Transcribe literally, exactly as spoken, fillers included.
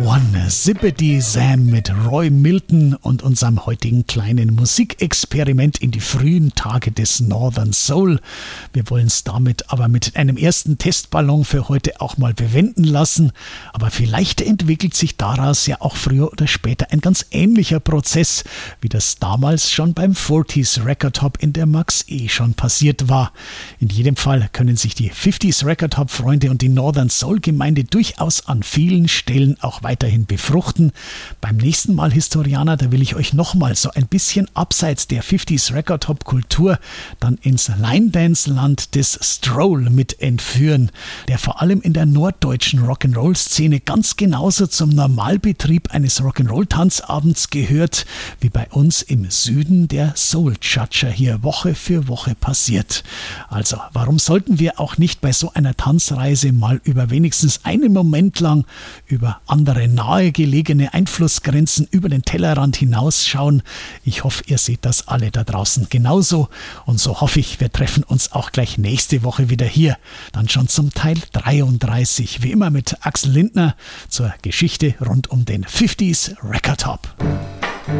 One Zippity Sam mit Roy Milton und unserem heutigen kleinen Musikexperiment in die frühen Tage des Northern Soul. Wir wollen es damit aber mit einem ersten Testballon für heute auch mal bewenden lassen. Aber vielleicht entwickelt sich daraus ja auch früher oder später ein ganz ähnlicher Prozess, wie das damals schon beim vierziger Record Hop in der Max E schon passiert war. In jedem Fall können sich die fünfziger Record Hop Freunde und die Northern Soul Gemeinde durchaus an vielen Stellen auch weiterhin befruchten. Beim nächsten Mal, Historianer, da will ich euch nochmal so ein bisschen abseits der fünfziger Record Hop Kultur dann ins Line-Dance-Land des Stroll mit entführen, der vor allem in der norddeutschen Rock'n'Roll-Szene ganz genauso zum Normalbetrieb eines Rock'n'Roll-Tanzabends gehört, wie bei uns im Süden der Soul-Chatscher hier Woche für Woche passiert. Also, warum sollten wir auch nicht bei so einer Tanzreise mal über wenigstens einen Moment lang über andere nahegelegene Einflussgrenzen über den Tellerrand hinausschauen? Ich hoffe, ihr seht das alle da draußen genauso. Und so hoffe ich, wir treffen uns auch gleich nächste Woche wieder hier. Dann schon zum Teil dreiunddreißig. Wie immer mit Axel Lindner zur Geschichte rund um den fünfziger Record Hop.